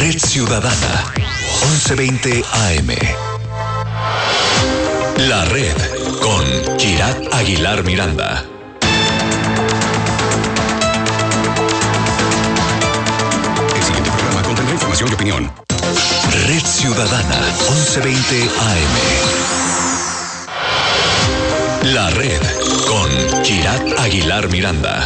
Red Ciudadana, 1120 AM. La Red, con Kirat Aguilar Miranda. El siguiente programa contendrá información y opinión. Red Ciudadana, 1120 AM. La Red, con Kirat Aguilar Miranda.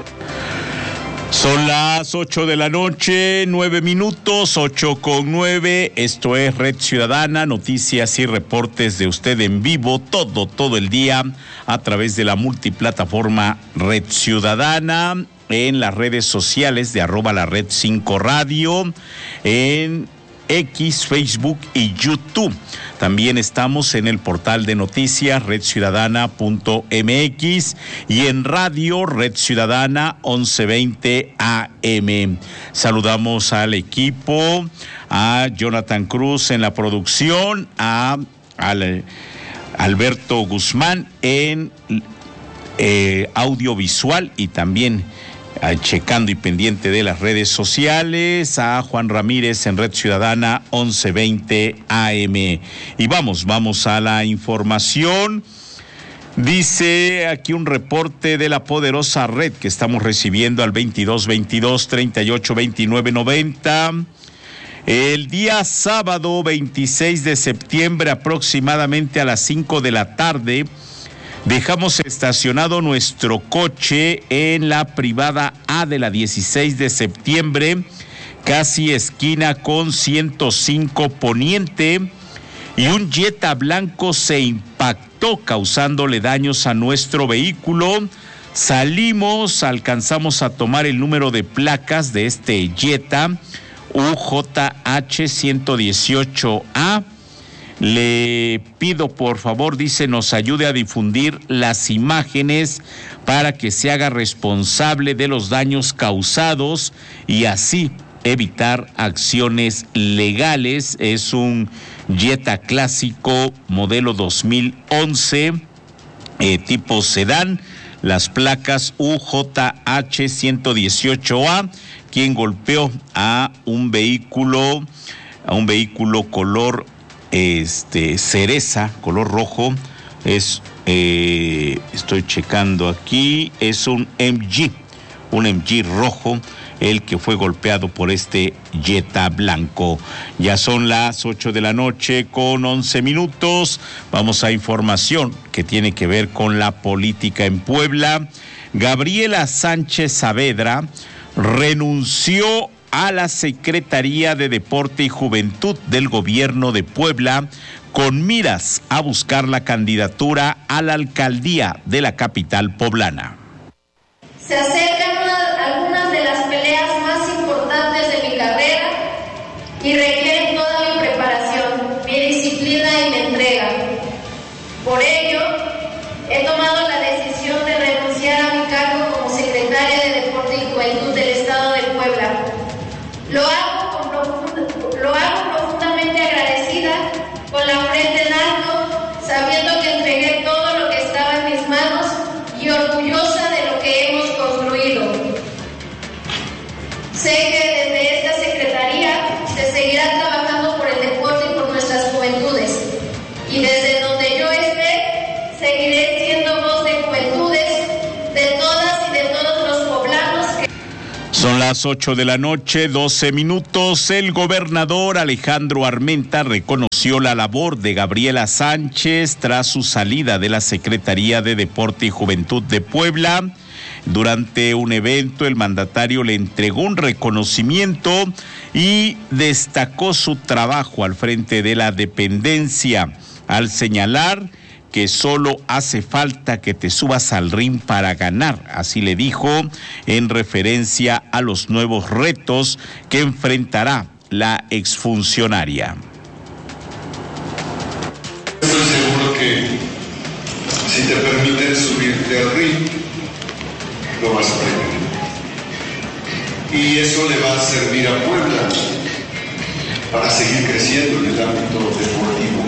Son las 8 de la noche, 9 minutos, 8:09. Esto es Red Ciudadana, noticias y reportes de usted en vivo todo el día a través de la multiplataforma Red Ciudadana, en las redes sociales de @lared5 radio, en X, Facebook y YouTube. También estamos en el portal de noticias redciudadana.mx y en radio Red Ciudadana 1120 AM. Saludamos al equipo, a Jonathan Cruz en la producción, al Alberto Guzmán en audiovisual y también checando y pendiente de las redes sociales, a Juan Ramírez en Red Ciudadana 1120 AM. Y vamos a la información. Dice aquí un reporte de la poderosa red que estamos recibiendo al 2222-382990. El día sábado 26 de septiembre, aproximadamente a las 5 de la tarde, dejamos estacionado nuestro coche en la privada A de la 16 de septiembre, casi esquina con 105 Poniente, y un Jetta blanco se impactó causándole daños a nuestro vehículo. Salimos, alcanzamos a tomar el número de placas de este Jetta, UJH 118A. Le pido por favor, dice, nos ayude a difundir las imágenes para que se haga responsable de los daños causados y así evitar acciones legales. Es un Jetta clásico modelo 2011, tipo sedán, las placas UJH 118A, quien golpeó a un vehículo color cereza, color rojo. Estoy checando aquí, es un MG rojo, el que fue golpeado por este Jetta blanco. Ya son las 8 de la noche con 11 minutos. Vamos a información que tiene que ver con la política en Puebla. Gabriela Sánchez Saavedra renunció a la Secretaría de Deporte y Juventud del Gobierno de Puebla con miras a buscar la candidatura a la alcaldía de la capital poblana. Se acercan algunas de las peleas más importantes de mi carrera y requieren toda mi preparación, mi disciplina y mi entrega. Por ello, he tomado la decisión de renunciar a mi cargo como secretaria de Deporte y Juventud del Estado de Puebla. Lo hago profundamente agradecida, con la frente en alto, sabiendo que entregué todo lo que estaba en mis manos y orgullosa de lo que hemos construido. Sé que desde esta secretaría se seguirá trabajando por el deporte y por nuestras juventudes. Y desde donde yo esté, seguiré siendo voz de juventudes, de todas y de todos los poblanos que... Son las 8 de la noche, 12 minutos. El gobernador Alejandro Armenta reconoció la labor de Gabriela Sánchez tras su salida de la Secretaría de Deporte y Juventud de Puebla. Durante un evento, el mandatario le entregó un reconocimiento y destacó su trabajo al frente de la dependencia, al señalar que solo hace falta que te subas al ring para ganar, así le dijo, en referencia a los nuevos retos que enfrentará la exfuncionaria. Estoy seguro que si te permiten subirte al ring, lo vas a aprender. Y eso le va a servir a Puebla para seguir creciendo en el ámbito deportivo.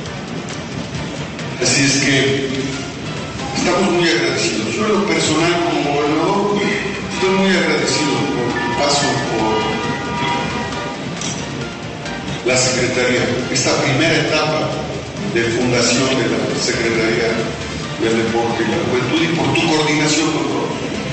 Así es que estamos muy agradecidos. Yo en lo personal como gobernador estoy muy agradecido por tu paso la Secretaría, esta primera etapa de fundación de la Secretaría del Deporte y la Juventud, y por tu coordinación con todo.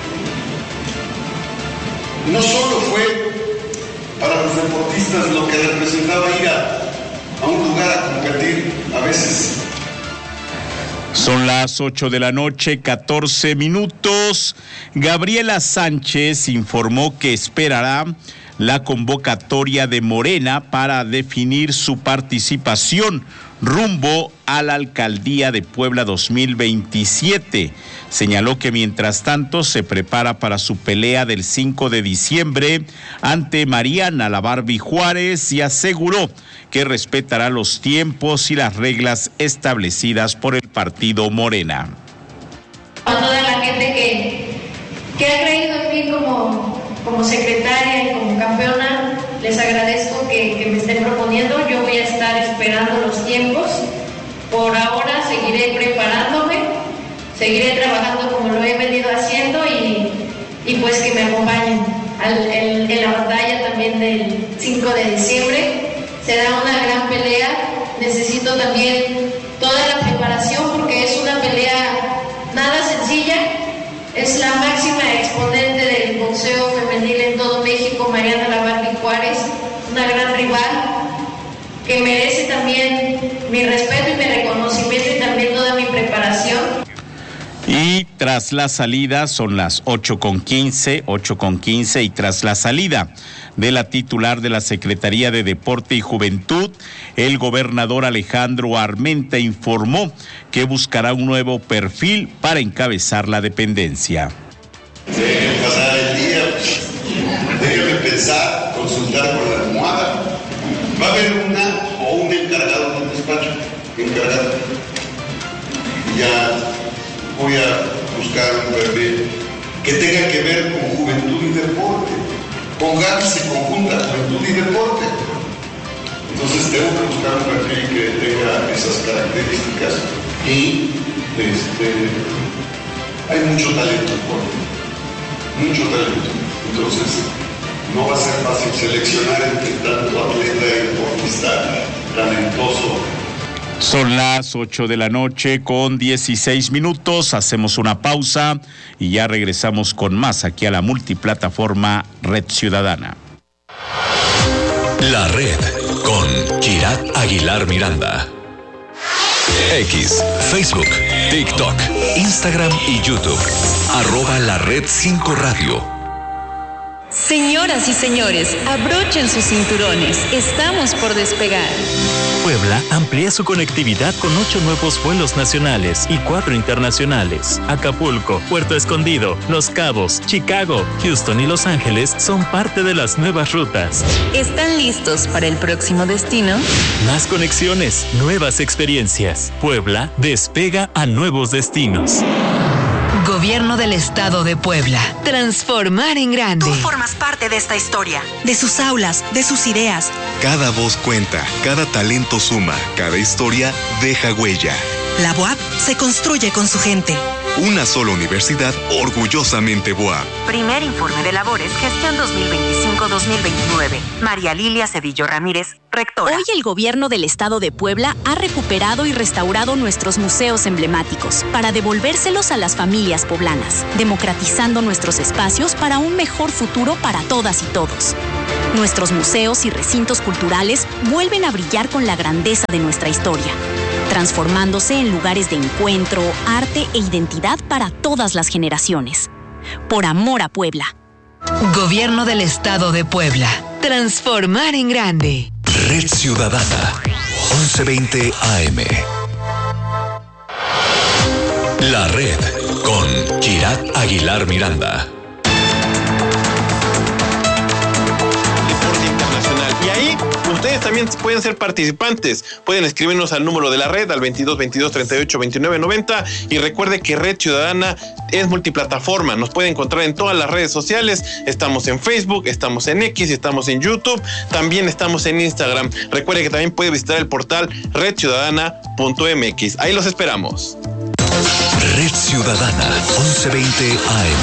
No solo fue para los deportistas lo que representaba ir a un lugar a competir, a veces. Son las 8 de la noche, 14 minutos. Gabriela Sánchez informó que esperará la convocatoria de Morena para definir su participación rumbo a la alcaldía de Puebla 2027. Señaló que mientras tanto se prepara para su pelea del 5 de diciembre ante Mariana La Barbie Juárez y aseguró que respetará los tiempos y las reglas establecidas por el partido Morena. A toda la gente que ha creído en mí como secretaria y como campeona, les agradezco que me estén proponiendo. Yo voy a estar esperando los tiempos. Por ahora seguiré preparándome, seguiré trabajando como lo he venido haciendo y pues que me acompañen en la batalla también del 5 de diciembre. Será una gran pelea. Necesito también toda la preparación porque es una pelea nada sencilla. Es la máxima exponente del boxeo femenil en todo México, Mariana La Barbie Juárez, una gran rival que merece también mi respeto y mi reconocimiento y también toda mi preparación. Y tras la salida, son las 8:15, y tras la salida de la titular de la Secretaría de Deporte y Juventud, el gobernador Alejandro Armenta informó que buscará un nuevo perfil para encabezar la dependencia. Déjenme pasar el día, déjenme pensar, consultar por la almohada. Va a haber un encargado de un despacho, encargado. Ya voy a buscar un perfil que tenga que ver con juventud y deporte. Pónganse conjunta juventud y deporte. Entonces tengo que buscar un perfil que tenga esas características y hay mucho talento en deporte, mucho talento. Entonces no va a ser fácil seleccionar entre tanto atleta y deportista talentoso. Son las 8 de la noche con 16 minutos. Hacemos una pausa y ya regresamos con más aquí a la multiplataforma Red Ciudadana. La Red con Kirat Aguilar Miranda. X, Facebook, TikTok, Instagram y YouTube. @La Red 5 Radio. Señoras y señores, abrochen sus cinturones. Estamos por despegar. Puebla amplía su conectividad con 8 nuevos vuelos nacionales y 4 internacionales. Acapulco, Puerto Escondido, Los Cabos, Chicago, Houston y Los Ángeles son parte de las nuevas rutas. ¿Están listos para el próximo destino? Más conexiones, nuevas experiencias. Puebla despega a nuevos destinos. Gobierno del Estado de Puebla. Transformar en grande. Tú formas parte de esta historia, de sus aulas, de sus ideas. Cada voz cuenta, cada talento suma, cada historia deja huella. La BUAP se construye con su gente. Una sola universidad orgullosamente BUAP. Primer informe de labores, gestión 2025-2029. María Lilia Cedillo Ramírez, rectora. Hoy el gobierno del Estado de Puebla ha recuperado y restaurado nuestros museos emblemáticos para devolvérselos a las familias poblanas, democratizando nuestros espacios para un mejor futuro para todas y todos. Nuestros museos y recintos culturales vuelven a brillar con la grandeza de nuestra historia, transformándose en lugares de encuentro, arte e identidad para todas las generaciones. Por amor a Puebla. Gobierno del Estado de Puebla. Transformar en grande. Red Ciudadana, 11:20 AM. La Red con Kirat Aguilar Miranda. Y ahí ustedes también pueden ser participantes. Pueden escribirnos al número de la red, al 22 22 38 29 90. Y recuerde que Red Ciudadana es multiplataforma. Nos puede encontrar en todas las redes sociales. Estamos en Facebook, estamos en X, estamos en YouTube. También estamos en Instagram. Recuerde que también puede visitar el portal redciudadana.mx. Ahí los esperamos. Red Ciudadana, 11:20 AM.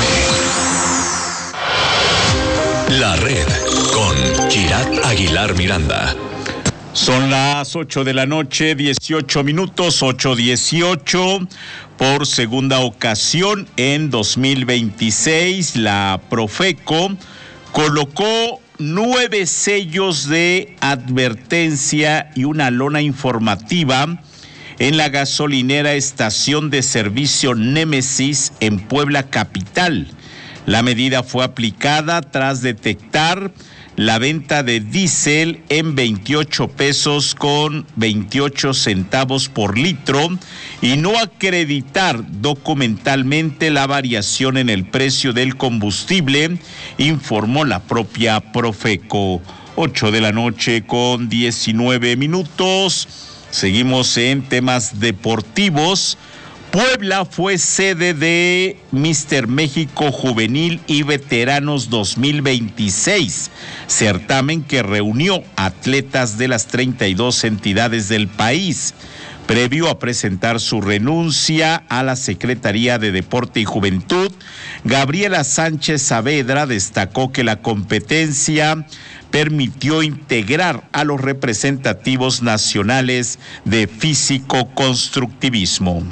La Red con Kirat Aguilar Miranda. Son las 8 de la noche, 18 minutos, 8:18. Por segunda ocasión en 2026, la Profeco colocó 9 sellos de advertencia y una lona informativa en la gasolinera Estación de Servicio Némesis en Puebla Capital. La medida fue aplicada tras detectar la venta de diésel en 28 pesos con 28 centavos por litro y no acreditar documentalmente la variación en el precio del combustible, informó la propia Profeco. 8 de la noche con 19 minutos. Seguimos en temas deportivos. Puebla fue sede de Mister México Juvenil y Veteranos 2026, certamen que reunió atletas de las 32 entidades del país. Previo a presentar su renuncia a la Secretaría de Deporte y Juventud, Gabriela Sánchez Saavedra destacó que la competencia permitió integrar a los representativos nacionales de físico-constructivismo.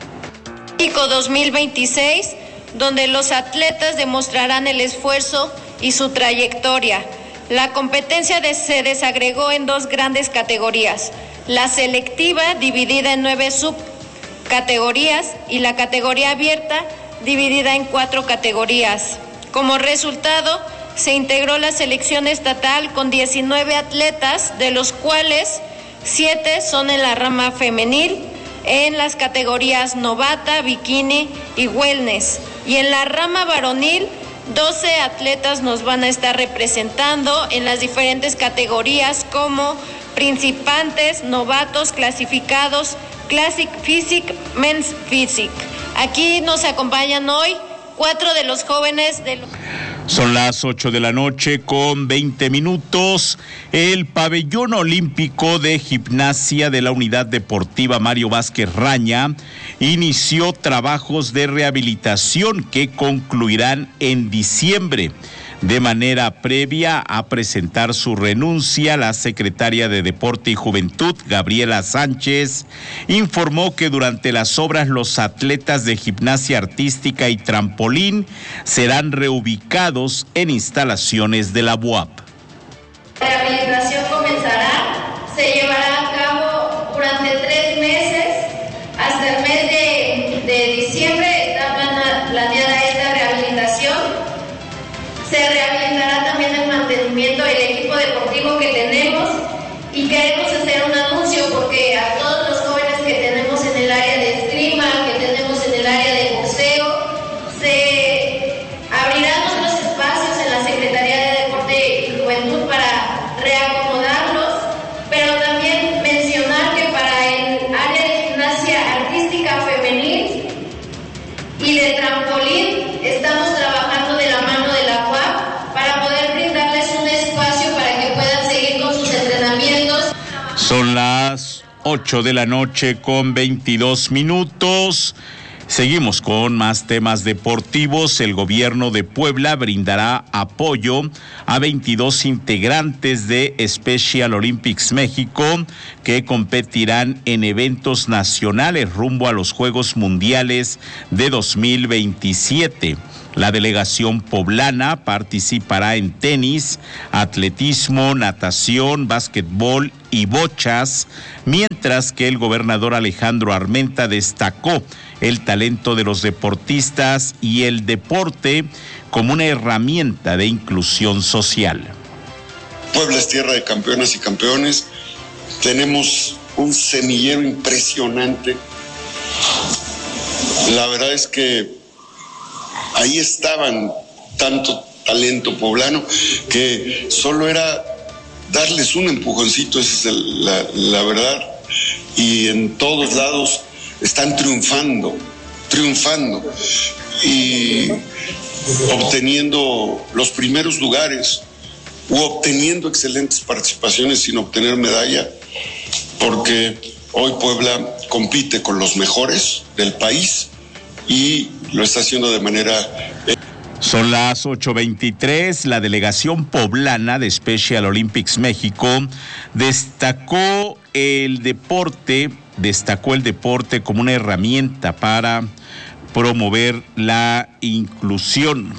México 2026, donde los atletas demostrarán el esfuerzo y su trayectoria. La competencia se desagregó en 2 grandes categorías: la selectiva, dividida en 9 subcategorías, y la categoría abierta, dividida en 4 categorías. Como resultado, se integró la selección estatal con 19 atletas, de los cuales 7 son en la rama femenil, en las categorías novata, bikini y wellness. Y en la rama varonil, 12 atletas nos van a estar representando en las diferentes categorías como principiantes, novatos, clasificados, Classic Physique, Men's Physique. Aquí nos acompañan hoy 4 de los jóvenes de los... Son las 8 de la noche con 20 minutos. El pabellón olímpico de gimnasia de la Unidad Deportiva Mario Vázquez Raña inició trabajos de rehabilitación que concluirán en diciembre. De manera previa a presentar su renuncia, la secretaria de Deporte y Juventud, Gabriela Sánchez, informó que durante las obras los atletas de gimnasia artística y trampolín serán reubicados en instalaciones de la UAP. La rehabilitación comenzará, se llevará a cabo durante 3 meses, hasta el mes de diciembre está planeada esta rehabilitación. Se rehabilitará también el mantenimiento del equipo deportivo que tenemos, y queremos hacer un anuncio porque a todos los jóvenes que tenemos en el área de esgrima, que tenemos en el área de boxeo, se abrirán otros espacios en la Secretaría de Deporte y Juventud para reacomodarlos, pero también mencionar que para el área de gimnasia artística femenil y de trampolín estamos trabajando de la mano de la UAP para poder brindarles un espacio para que puedan seguir con sus entrenamientos. Son las 8 de la noche con 22 minutos. Seguimos con más temas deportivos. El gobierno de Puebla brindará apoyo a 22 integrantes de Special Olympics México que competirán en eventos nacionales rumbo a los Juegos Mundiales de 2027. La delegación poblana participará en tenis, atletismo, natación, básquetbol y bochas, mientras que el gobernador Alejandro Armenta destacó el talento de los deportistas y el deporte como una herramienta de inclusión social. Puebla es tierra de campeonas y campeones. Tenemos un semillero impresionante. La verdad es que ahí estaban tanto talento poblano que solo era darles un empujoncito, esa es la verdad. Y en todos lados están triunfando y obteniendo los primeros lugares u obteniendo excelentes participaciones sin obtener medalla, porque hoy Puebla compite con los mejores del país y lo está haciendo de manera... Son las 8:23. La delegación poblana de Special Olympics México destacó el deporte como una herramienta para promover la inclusión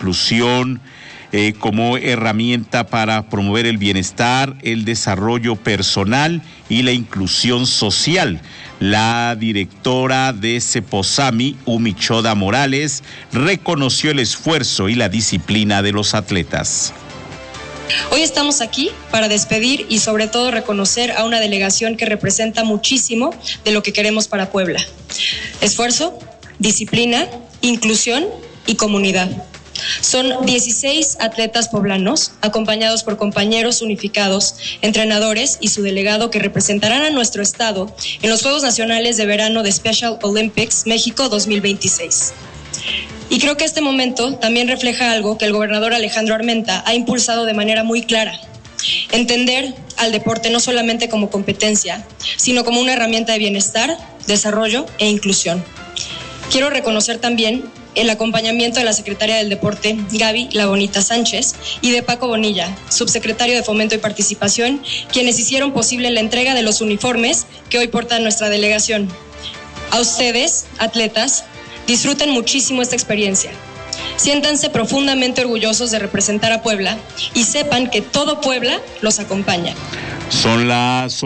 como herramienta para promover el bienestar, el desarrollo personal y la inclusión social. La directora de CEPOSAMI, Umichoda Morales, reconoció el esfuerzo y la disciplina de los atletas. Hoy estamos aquí para despedir y sobre todo reconocer a una delegación que representa muchísimo de lo que queremos para Puebla. Esfuerzo, disciplina, inclusión y comunidad. Son 16 atletas poblanos, acompañados por compañeros unificados, entrenadores y su delegado que representarán a nuestro estado en los Juegos Nacionales de Verano de Special Olympics México 2026. Y creo que este momento también refleja algo que el gobernador Alejandro Armenta ha impulsado de manera muy clara. Entender al deporte no solamente como competencia, sino como una herramienta de bienestar, desarrollo e inclusión. Quiero reconocer también el acompañamiento de la secretaria del Deporte, Gaby La Bonita Sánchez, y de Paco Bonilla, subsecretario de Fomento y Participación, quienes hicieron posible la entrega de los uniformes que hoy porta nuestra delegación. A ustedes, atletas, disfruten muchísimo esta experiencia. Siéntanse profundamente orgullosos de representar a Puebla y sepan que todo Puebla los acompaña. Son las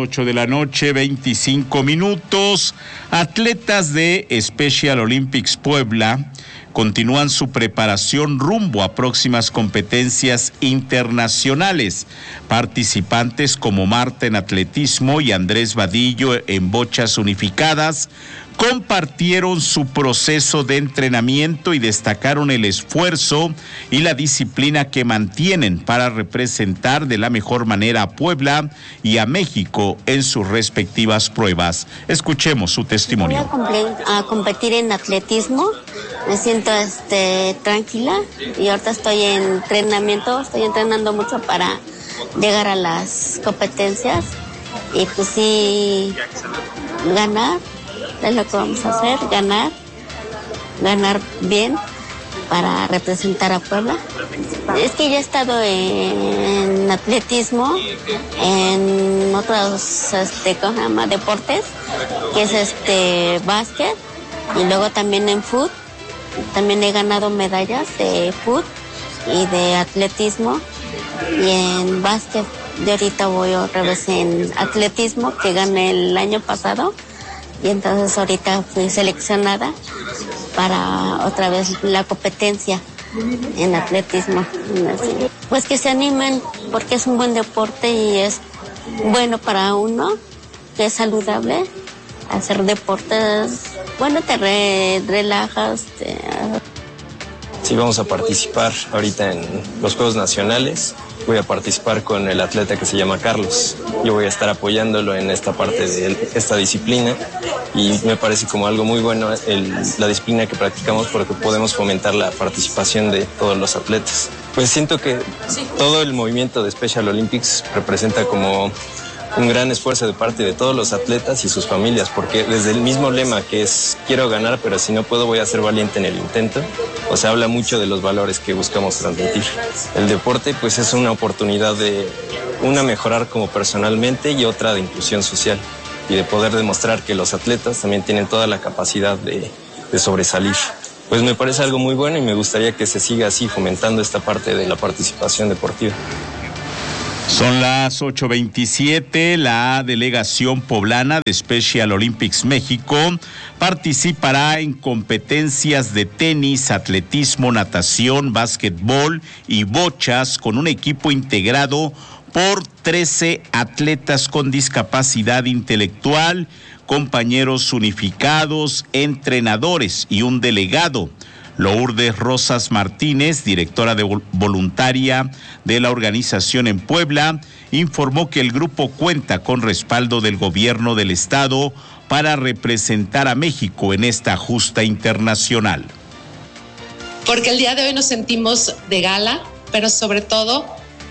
8:25 p.m. Atletas de Special Olympics Puebla continúan su preparación rumbo a próximas competencias internacionales. Participantes como Marta en atletismo y Andrés Vadillo en bochas unificadas compartieron su proceso de entrenamiento y destacaron el esfuerzo y la disciplina que mantienen para representar de la mejor manera a Puebla y a México en sus respectivas pruebas. Escuchemos su testimonio. Voy a competir en atletismo, me siento tranquila y ahorita estoy entrenando mucho para llegar a las competencias y pues sí, ganar. Es lo que vamos a hacer, ganar bien para representar a Puebla. Es que ya he estado en atletismo, en otros deportes, que es básquet, y luego también en fútbol. También he ganado medallas de fútbol y de atletismo, y en básquet de ahorita voy otra vez en atletismo, que gané el año pasado. Y entonces ahorita fui seleccionada para otra vez la competencia en atletismo. Pues que se animen porque es un buen deporte y es bueno para uno, que es saludable. Hacer deportes, bueno, te relajas. Sí, vamos a participar ahorita en los Juegos Nacionales. Voy a participar con el atleta que se llama Carlos. Yo voy a estar apoyándolo en esta parte de esta disciplina y me parece como algo muy bueno la disciplina que practicamos porque podemos fomentar la participación de todos los atletas. Pues siento que todo el movimiento de Special Olympics representa como un gran esfuerzo de parte de todos los atletas y sus familias, porque desde el mismo lema que es quiero ganar, pero si no puedo voy a ser valiente en el intento, o sea, habla mucho de los valores que buscamos transmitir. El deporte pues es una oportunidad de mejorar como personalmente y otra de inclusión social y de poder demostrar que los atletas también tienen toda la capacidad de sobresalir. Pues me parece algo muy bueno y me gustaría que se siga así fomentando esta parte de la participación deportiva. Son las 8:27. La delegación poblana de Special Olympics México participará en competencias de tenis, atletismo, natación, básquetbol y bochas con un equipo integrado por 13 atletas con discapacidad intelectual, compañeros unificados, entrenadores y un delegado. Lourdes Rosas Martínez, directora de voluntaria de la organización en Puebla, informó que el grupo cuenta con respaldo del gobierno del estado para representar a México en esta justa internacional. Porque el día de hoy nos sentimos de gala, pero sobre todo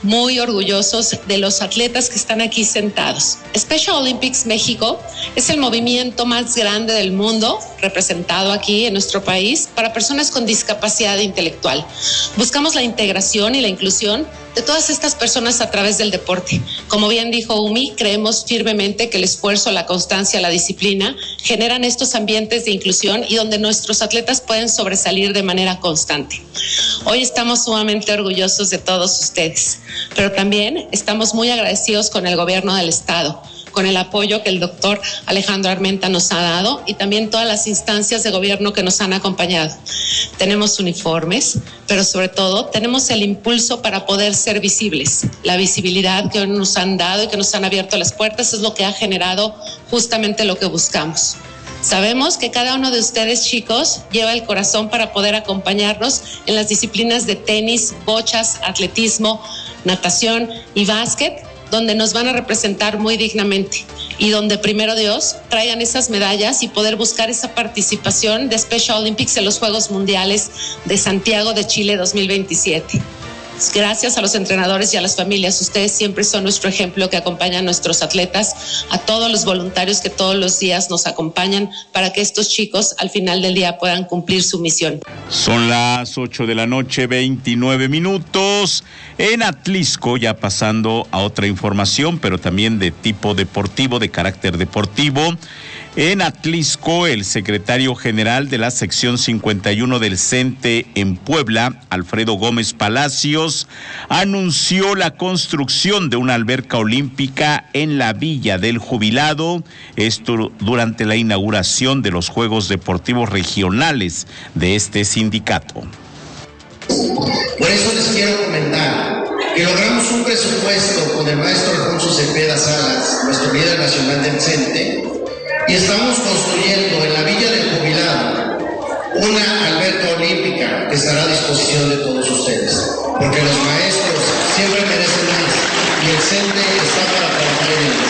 muy orgullosos de los atletas que están aquí sentados. Special Olympics México es el movimiento más grande del mundo representado aquí en nuestro país para personas con discapacidad intelectual. Buscamos la integración y la inclusión de todas estas personas a través del deporte. Como bien dijo Umi, creemos firmemente que el esfuerzo, la constancia, la disciplina generan estos ambientes de inclusión y donde nuestros atletas pueden sobresalir de manera constante. Hoy estamos sumamente orgullosos de todos ustedes, pero también estamos muy agradecidos con el gobierno del estado, con el apoyo que el doctor Alejandro Armenta nos ha dado y también todas las instancias de gobierno que nos han acompañado. Tenemos uniformes, pero sobre todo tenemos el impulso para poder ser visibles. La visibilidad que nos han dado y que nos han abierto las puertas es lo que ha generado justamente lo que buscamos. Sabemos que cada uno de ustedes, chicos, lleva el corazón para poder acompañarnos en las disciplinas de tenis, bochas, atletismo, natación y básquet, donde nos van a representar muy dignamente y donde, primero Dios, traigan esas medallas y poder buscar esa participación de Special Olympics en los Juegos Mundiales de Santiago de Chile 2027. Gracias a los entrenadores y a las familias. Ustedes siempre son nuestro ejemplo que acompaña a nuestros atletas, a todos los voluntarios que todos los días nos acompañan para que estos chicos al final del día puedan cumplir su misión. Son las 8 de la noche, 29 minutos. En Atlisco, ya pasando a otra información, pero también de tipo deportivo, de carácter deportivo. En Atlisco, el secretario general de la sección 51 del CENTE en Puebla, Alfredo Gómez Palacios, anunció la construcción de una alberca olímpica en la Villa del Jubilado, esto durante la inauguración de los Juegos Deportivos Regionales de este sindicato. Por eso les quiero comentar que logramos un presupuesto con el maestro Alfonso Cepeda Salas, nuestro líder nacional del CENTE, y estamos construyendo en la Villa del Jubilado una alberca olímpica que estará a disposición de todos ustedes, porque los maestros siempre merecen más y el CENTE está para trabajar en ello.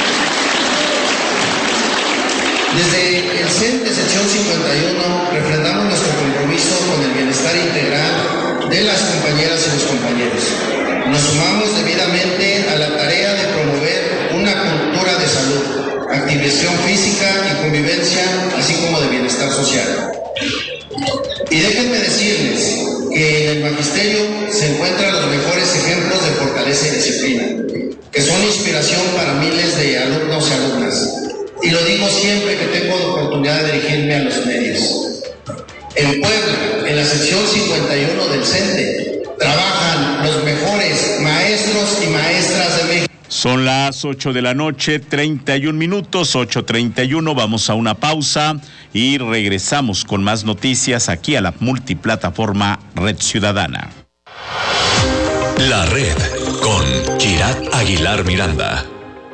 Desde el CENTE sección 51 refrendamos nuestro compromiso con el bienestar integral de las compañeras y los compañeros. Nos sumamos debidamente a la tarea de promover una cultura de salud, activación física y convivencia, así como de bienestar social. Y déjenme decirles que en el magisterio se encuentran los mejores ejemplos de fortaleza y disciplina, que son inspiración para miles de alumnos y alumnas. Y lo digo siempre que tengo la oportunidad de dirigirme a los medios. En Puebla, en la sección 51 del CENTE, trabajan los mejores maestros y maestras de México. Son las 8 de la noche, 31 minutos, 8:31. Vamos a una pausa y regresamos con más noticias aquí a la multiplataforma Red Ciudadana. La Red con Kirat Aguilar Miranda.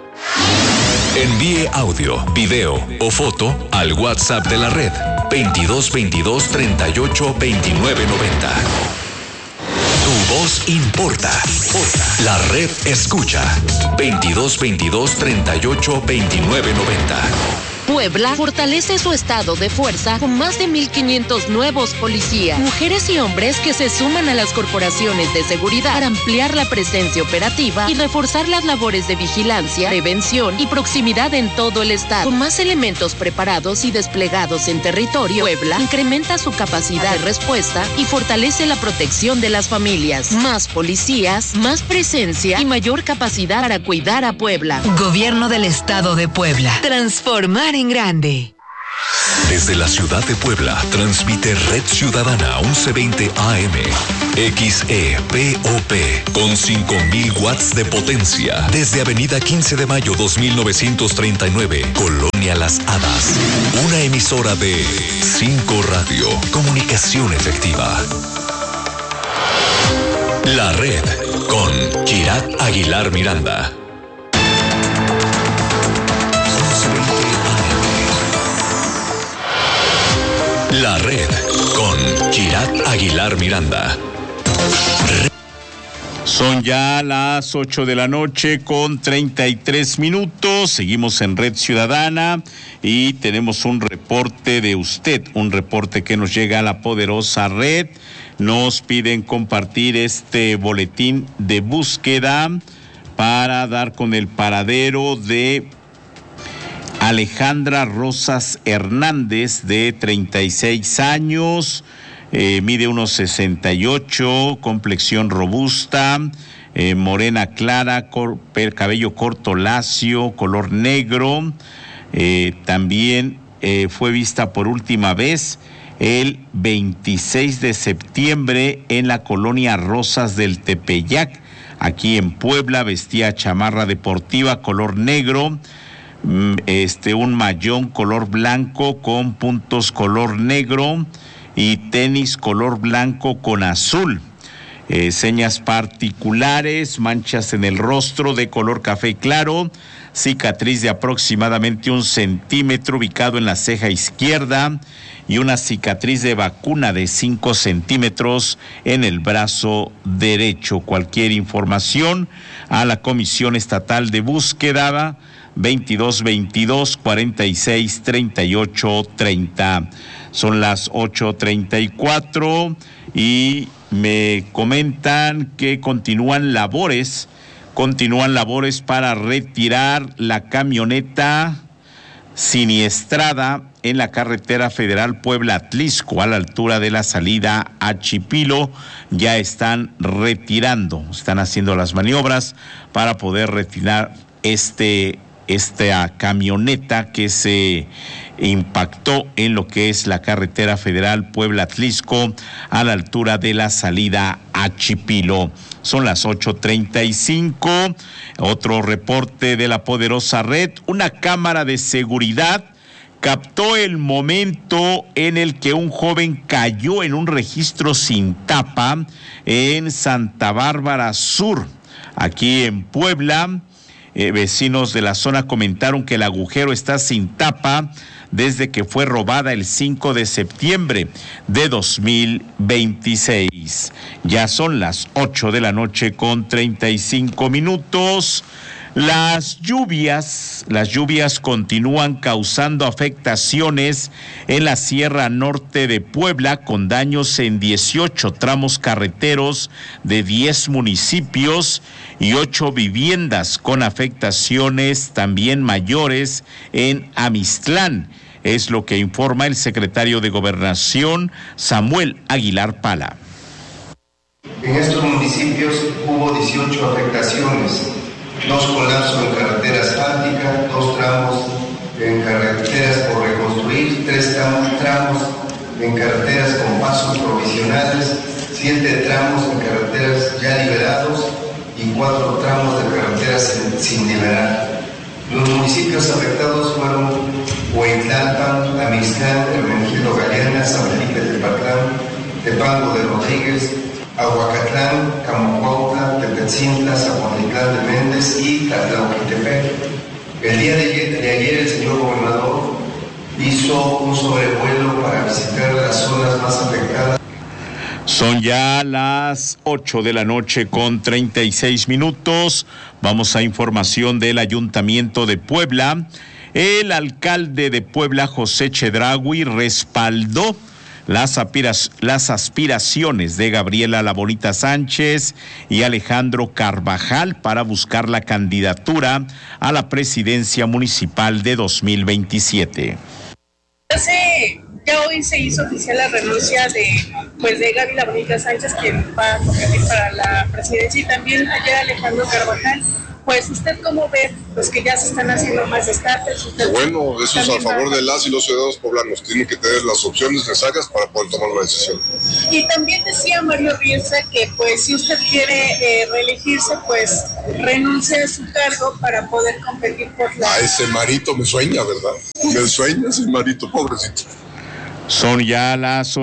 Envíe audio, video o foto al WhatsApp de la Red 2222 38 29 90. Tu voz importa. La Red escucha 2222 38 29 90. Puebla fortalece su estado de fuerza con más de 1,500 nuevos policías, mujeres y hombres que se suman a las corporaciones de seguridad para ampliar la presencia operativa y reforzar las labores de vigilancia, prevención y proximidad en todo el estado. Con más elementos preparados y desplegados en territorio, Puebla incrementa su capacidad de respuesta y fortalece la protección de las familias. Más policías, más presencia y mayor capacidad para cuidar a Puebla. Gobierno del Estado de Puebla. Transformar en grande. Desde la ciudad de Puebla, transmite Red Ciudadana 1120 AM, XEPOP, con 5,000 watts de potencia. Desde Avenida 15 de Mayo 2939, Colonia Las Hadas. Una emisora de 5 Radio, comunicación efectiva. La Red, con Kirat Aguilar Miranda. La Red con Kirat Aguilar Miranda. Son ya las 8 de la noche con 33 minutos. Seguimos en Red Ciudadana y tenemos un reporte de usted, un reporte que nos llega a la poderosa red nos piden compartir este boletín de búsqueda para dar con el paradero de Alejandra Rosas Hernández, de 36 años, mide 1.68, complexión robusta, morena clara, cabello corto lacio, color negro. También fue vista por última vez el 26 de septiembre en la colonia Rosas del Tepeyac, aquí en Puebla. Vestía chamarra deportiva color negro, un mayón color blanco con puntos color negro y tenis color blanco con azul. Señas particulares, manchas en el rostro de color café claro, cicatriz de aproximadamente 1 centímetro ubicado en la ceja izquierda y una cicatriz de vacuna de 5 centímetros en el brazo derecho. Cualquier información a la Comisión Estatal de Búsqueda 2222-463830. Son las 8:34 y me comentan que continúan labores para retirar la camioneta siniestrada en la carretera federal Puebla-Atlixco, a la altura de la salida a Chipilo. Ya están haciendo las maniobras para poder retirar esta camioneta que se impactó en lo que es la carretera federal Puebla-Atlixco, a la altura de la salida a Chipilo. Son las 8:35. Otro reporte de la poderosa red. Una cámara de seguridad captó el momento en el que un joven cayó en un registro sin tapa en Santa Bárbara Sur, aquí en Puebla. Vecinos de la zona comentaron que el agujero está sin tapa desde que fue robada el 5 de septiembre de 2026. Ya son las 8:35 p.m. Las lluvias continúan causando afectaciones en la Sierra Norte de Puebla, con daños en 18 tramos carreteros de 10 municipios y 8 viviendas, con afectaciones también mayores en Amistlán. Es lo que informa el secretario de Gobernación, Samuel Aguilar Pala. En estos municipios hubo 18 afectaciones, 2 colapsos en carretera asfáltica, 2 tramos en carreteras por reconstruir, 3 tramos en carreteras con pasos provisionales, 7 tramos en carreteras ya liberados y 4 tramos de carreteras sin liberar. Los municipios afectados fueron Hueytlalpan, Amistlán, Hermenegildo Galeana, San Felipe Tepatlán, Tepango de Rodríguez, Aguacatlán, Camocuautla, Tepetzintla, Zapotitlán de Méndez y Tlatlauquitepec. El día de ayer el señor gobernador hizo un sobrevuelo para visitar las zonas más afectadas. Son ya las 8:36 p.m. Vamos a información del Ayuntamiento de Puebla. El alcalde de Puebla, José Chedraui, respaldó las aspiraciones de Gabriela La Bonita Sánchez y Alejandro Carvajal para buscar la candidatura a la presidencia municipal de 2027. Ya hoy se hizo oficial la renuncia de Gaby La Bonita Sánchez, quien va a competir para la presidencia, y también ayer Alejandro Carvajal. Pues usted cómo ve, pues que ya se están haciendo más destaques. Bueno, eso es a favor de las y los ciudadanos poblanos. Tienen que tener las opciones necesarias para poder tomar una decisión. Y también decía Mario Riestra que pues si usted quiere reelegirse, pues renuncie a su cargo para poder competir por la... A ese marito me sueña, ¿verdad? Me sueña ese marito, pobrecito. Son ya las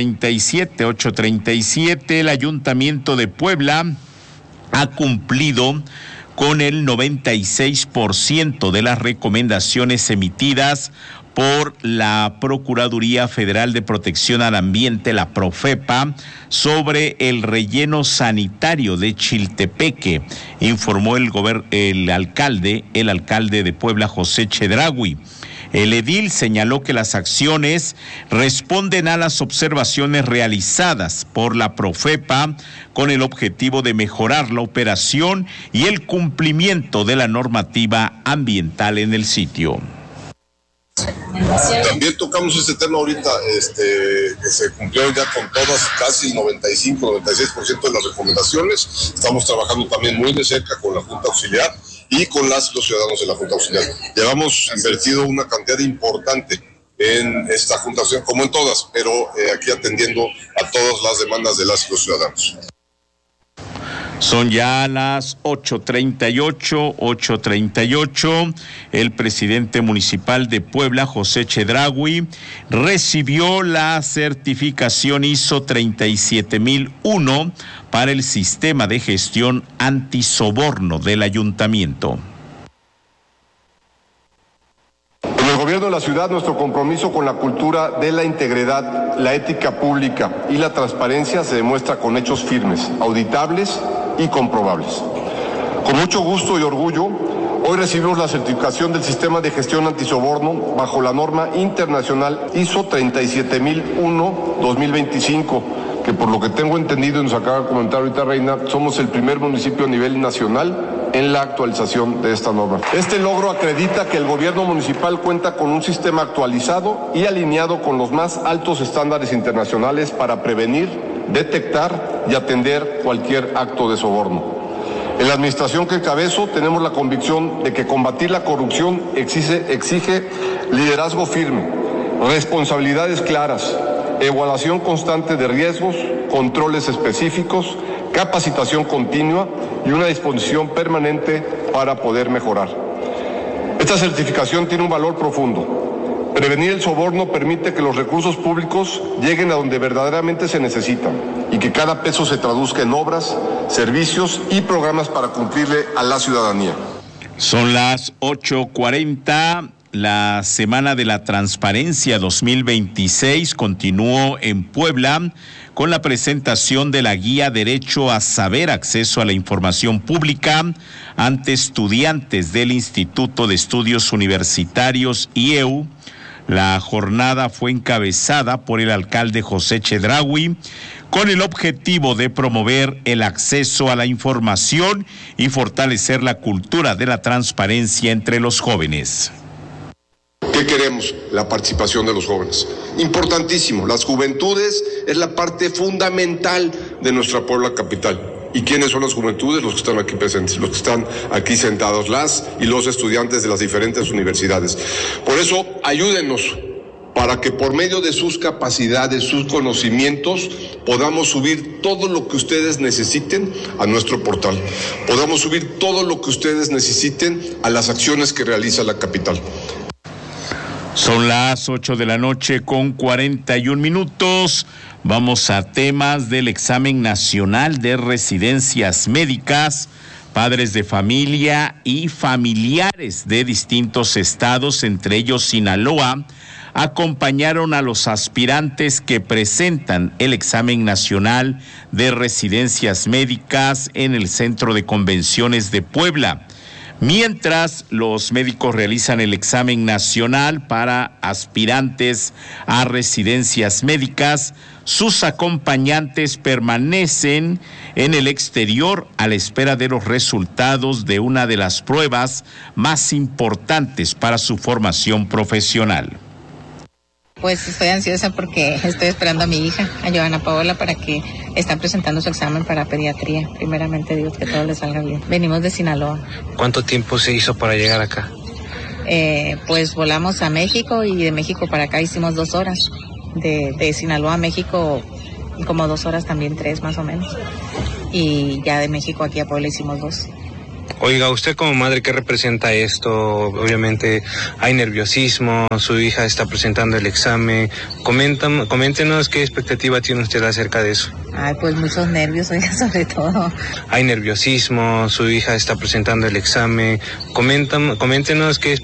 8:37. El Ayuntamiento de Puebla ha cumplido con el 96% de las recomendaciones emitidas por la Procuraduría Federal de Protección al Ambiente, la Profepa, sobre el relleno sanitario de Chiltepeque, informó el alcalde de Puebla, José Chedraui. El edil señaló que las acciones responden a las observaciones realizadas por la Profepa con el objetivo de mejorar la operación y el cumplimiento de la normativa ambiental en el sitio. También tocamos este tema ahorita, que se cumplieron ya con todas, casi el 95-96% de las recomendaciones. Estamos trabajando también muy de cerca con la Junta Auxiliar y con los ciudadanos de la Junta Auxiliar. Llevamos invertido una cantidad importante en esta Junta Auxiliar, como en todas, pero aquí atendiendo a todas las demandas de las y los ciudadanos. Son ya las 8:38. El presidente municipal de Puebla, José Chedraui, recibió la certificación ISO 37001 para el sistema de gestión antisoborno del ayuntamiento. En el gobierno de la ciudad, nuestro compromiso con la cultura de la integridad, la ética pública y la transparencia se demuestra con hechos firmes, auditables y comprobables. Con mucho gusto y orgullo, hoy recibimos la certificación del sistema de gestión antisoborno bajo la norma internacional ISO 37001-2025, que por lo que tengo entendido y nos acaba de comentar ahorita Reina, somos el primer municipio a nivel nacional en la actualización de esta norma. Este logro acredita que el gobierno municipal cuenta con un sistema actualizado y alineado con los más altos estándares internacionales para prevenir, detectar y atender cualquier acto de soborno. En la administración que encabezo tenemos la convicción de que combatir la corrupción exige liderazgo firme, responsabilidades claras, evaluación constante de riesgos, controles específicos, capacitación continua y una disposición permanente para poder mejorar. Esta certificación tiene un valor profundo. Prevenir el soborno permite que los recursos públicos lleguen a donde verdaderamente se necesitan y que cada peso se traduzca en obras, servicios y programas para cumplirle a la ciudadanía. Son las 8:40. La Semana de la Transparencia 2026 continuó en Puebla con la presentación de la guía Derecho a Saber, Acceso a la Información Pública ante estudiantes del Instituto de Estudios Universitarios IEU. La jornada fue encabezada por el alcalde José Chedraui con el objetivo de promover el acceso a la información y fortalecer la cultura de la transparencia entre los jóvenes. ¿Qué queremos? La participación de los jóvenes. Importantísimo, las juventudes es la parte fundamental de nuestra Puebla capital. ¿Y quiénes son las juventudes? Los que están aquí presentes, los que están aquí sentados, las y los estudiantes de las diferentes universidades. Por eso, ayúdenos para que por medio de sus capacidades, sus conocimientos, podamos subir todo lo que ustedes necesiten a nuestro portal. Podamos subir todo lo que ustedes necesiten a las acciones que realiza la capital. Son las 8:41. Vamos a temas del examen nacional de residencias médicas. Padres de familia y familiares de distintos estados, entre ellos Sinaloa, acompañaron a los aspirantes que presentan el examen nacional de residencias médicas en el Centro de Convenciones de Puebla. Mientras los médicos realizan el examen nacional para aspirantes a residencias médicas, sus acompañantes permanecen en el exterior a la espera de los resultados de una de las pruebas más importantes para su formación profesional. Pues estoy ansiosa porque estoy esperando a mi hija, a Joana Paola, para que está presentando su examen para pediatría. Primeramente Dios, que todo le salga bien. Venimos de Sinaloa. ¿Cuánto tiempo se hizo para llegar acá? Pues volamos a México y de México para acá hicimos 2 horas. De Sinaloa a México como 2 horas también, 3 más o menos. Y ya de México aquí a Puebla hicimos 2. Oiga, usted como madre, ¿qué representa esto? Obviamente hay nerviosismo, su hija está presentando el examen. Coméntenos qué expectativa tiene usted acerca de eso. Ay, pues muchos nervios, oiga, sobre todo. Hay nerviosismo, su hija está presentando el examen. Coméntenos qué